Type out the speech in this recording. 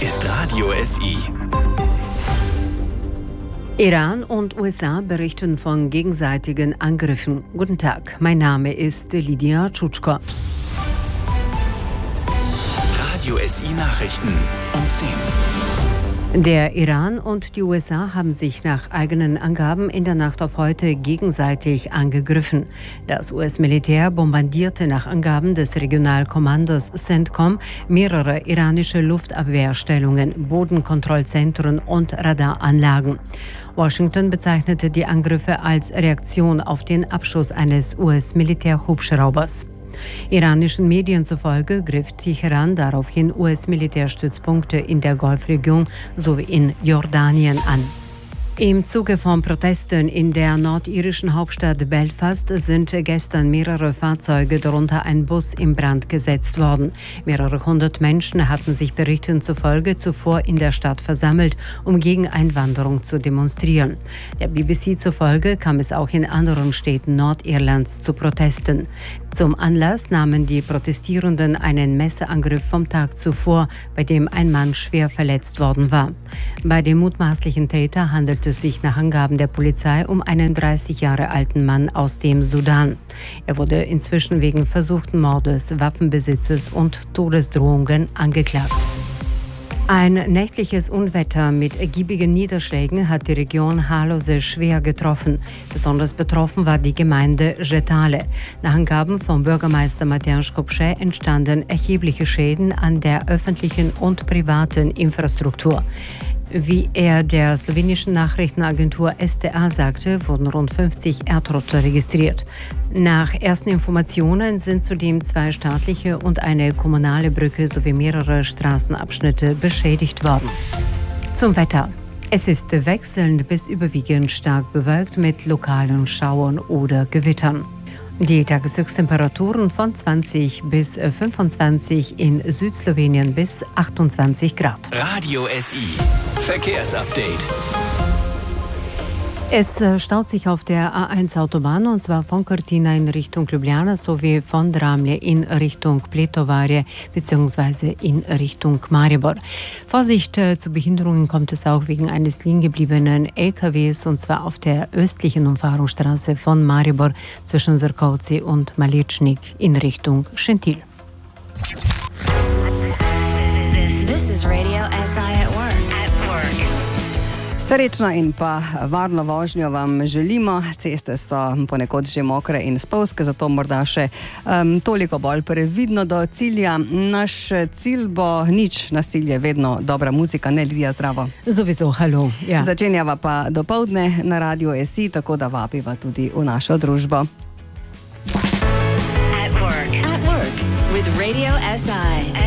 ist Radio SI. Iran und USA berichten von gegenseitigen Angriffen. Guten Tag, mein Name ist Lydia Tschutschko. Radio SI Nachrichten um 10. Der Iran und die USA haben sich nach eigenen Angaben in der Nacht auf heute gegenseitig angegriffen. Das US-Militär bombardierte nach Angaben des Regionalkommandos CENTCOM mehrere iranische Luftabwehrstellungen, Bodenkontrollzentren und Radaranlagen. Washington bezeichnete die Angriffe als Reaktion auf den Abschuss eines US-Militärhubschraubers. Iranischen Medien zufolge griff Teheran daraufhin US-Militärstützpunkte in der Golfregion sowie in Jordanien an. Im Zuge von Protesten in der nordirischen Hauptstadt Belfast sind gestern mehrere Fahrzeuge, darunter ein Bus, in Brand gesetzt worden. Mehrere hundert Menschen hatten sich Berichten zufolge zuvor in der Stadt versammelt, um gegen Einwanderung zu demonstrieren. Der BBC zufolge kam es auch in anderen Städten Nordirlands zu Protesten. Zum Anlass nahmen die Protestierenden einen Messerangriff vom Tag zuvor, bei dem ein Mann schwer verletzt worden war. Bei dem mutmaßlichen Täter handelte es sich nach Angaben der Polizei um einen 30 Jahre alten Mann aus dem Sudan. Er wurde inzwischen wegen versuchten Mordes, Waffenbesitzes und Todesdrohungen angeklagt. Ein nächtliches Unwetter mit ergiebigen Niederschlägen hat die Region Halose schwer getroffen. Besonders betroffen war die Gemeinde Jetale. Nach Angaben von Bürgermeister Mateusz Kopsche entstanden erhebliche Schäden an der öffentlichen und privaten Infrastruktur. Wie er der slowenischen Nachrichtenagentur STA sagte, wurden rund 50 Erdrutsche registriert. Nach ersten Informationen sind zudem 2 staatliche und eine kommunale Brücke sowie mehrere Straßenabschnitte beschädigt worden. Zum Wetter. Es ist wechselnd bis überwiegend stark bewölkt mit lokalen Schauern oder Gewittern. Die Tageshöchsttemperaturen von 20 bis 25 in Südslowenien bis 28 Grad. Radio SI Verkehrsupdate. Es staut sich auf der A1-Autobahn, und zwar von Cortina in Richtung Ljubljana sowie von Dramlje in Richtung Pletovarje bzw. in Richtung Maribor. Vorsicht zu Behinderungen kommt es auch wegen eines liegen gebliebenen LKWs, und zwar auf der östlichen Umfahrungsstraße von Maribor zwischen Zrkovci und Maličnik in Richtung Šentilj. This is Radio SI at work. Srečno in pa varno vožnjo vam želimo. Ceste so ponekod že mokre in spolzke, zato morda še toliko bolj previdno do cilja. Naš cilj bo nič, naš cilj je vedno dobra muzika, ne Lidija, zdravo. Sowieso, hallo. Ja. Začenjava pa dopoldne na Radio SI, tako da vabiva tudi v našo družbo. At work with Radio SI.